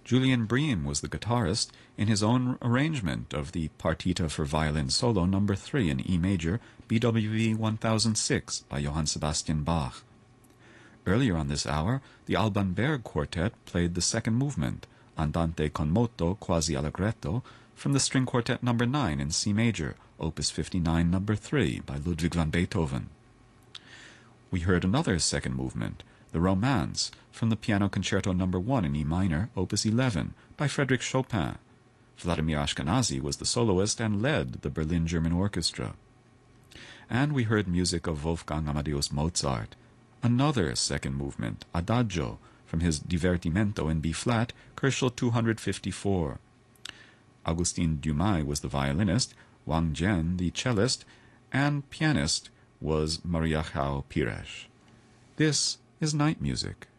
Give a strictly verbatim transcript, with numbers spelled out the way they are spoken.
Julian Bream was the guitarist in his own arrangement of the Partita for Violin Solo number three in E major, B W V one thousand six by Johann Sebastian Bach. Earlier on this hour, the Alban Berg Quartet played the second movement, Andante con moto quasi allegretto, from the String Quartet number nine in C major, Opus fifty-nine number three by Ludwig van Beethoven. We heard another second movement, the Romance, from the Piano Concerto number one in E minor, Opus eleven, by Frédéric Chopin. Vladimir Ashkenazy was the soloist and led the Berlin German Orchestra. And we heard music of Wolfgang Amadeus Mozart, another second movement, Adagio, from his Divertimento in B-flat, Koelschel two fifty-four. Augustin Dumay was the violinist, Wang Jian the cellist, and pianist was Maria João Pires. This is Night Music.